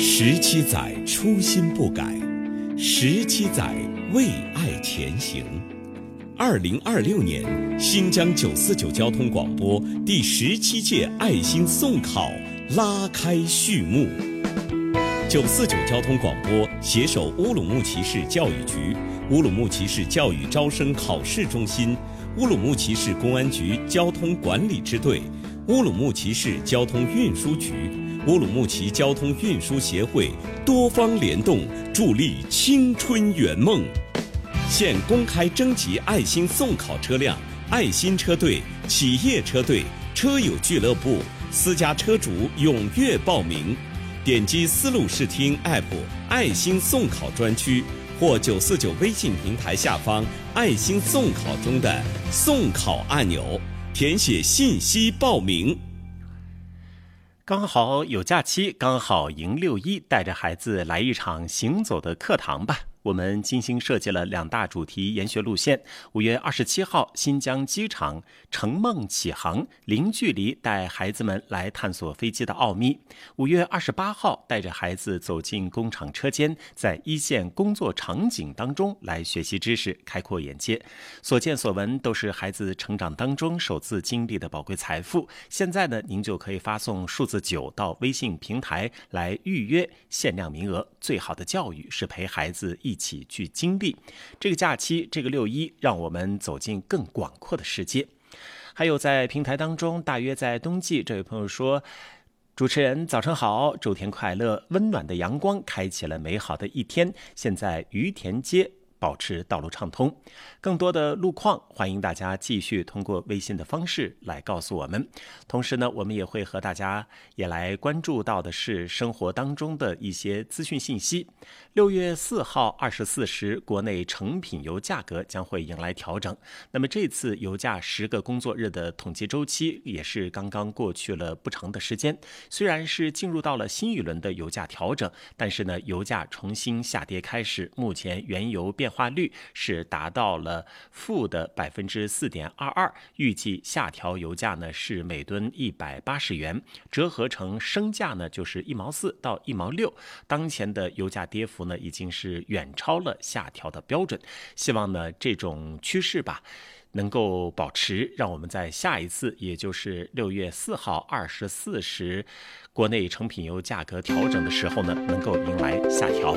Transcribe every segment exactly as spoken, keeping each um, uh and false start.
十七载初心不改，十七载为爱前行。二零二六年新疆九四九交通广播第十七届爱心送考拉开序幕。九四九交通广播携手乌鲁木齐市教育局、乌鲁木齐市教育招生考试中心、乌鲁木齐市公安局交通管理支队、乌鲁木齐市交通运输局、乌鲁木齐交通运输协会多方联动，助力青春圆梦。现公开征集爱心送考车辆、爱心车队、企业车队、车友俱乐部、私家车主踊跃报名。点击丝路视听 App 爱心送考专区或九四九微信平台下方爱心送考中的送考按钮，填写信息报名。 刚好有假期，刚好迎六一，带着孩子来一场行走的课堂吧。我们精心设计了两大主题研学路线。五月二十七号，新疆机场乘梦启航，零距离带孩子们来探索飞机的奥秘。五月二十八号，带着孩子走进工厂车间，在一线工作场景当中来学习知识，开阔眼界。所见所闻都是孩子成长当中首次经历的宝贵财富。现在呢，您就可以发送数字九到微信平台来预约，限量名额。最好的教育是陪孩子一起去经历。这个假期，这个六一，让我们走进更广阔的世界。还有在平台当中，大约在冬季，这位朋友说，主持人早上好，周天快乐，温暖的阳光开启了美好的一天。现在于田街保持道路畅通，更多的路况欢迎大家继续通过微信的方式来告诉我们。同时呢，我们也会和大家也来关注到的是生活当中的一些资讯信息。六月四号二十四时，国内成品油价格将会迎来调整。那么这次油价十个工作日的统计周期也是刚刚过去了不长的时间，虽然是进入到了新一轮的油价调整，但是呢，油价重新下跌开始，目前原油变化率是达到了负的百分之四点二二，预计下调油价呢是每吨一百八十元，折合成升价呢就是一毛四到一毛六。当前的油价跌幅呢已经是远超了下调的标准，希望呢这种趋势吧能够保持，让我们在下一次，也就是六月四号二十四时，国内成品油价格调整的时候呢，能够迎来下调。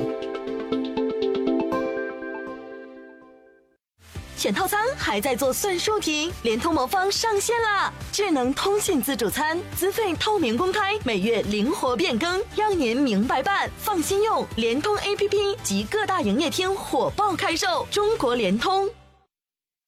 选套餐还在做算术题，联通魔方上线啦！智能通信自助餐，资费透明公开，每月灵活变更，让您明白办，放心用。联通 A P P 及各大营业厅火爆开售，中国联通。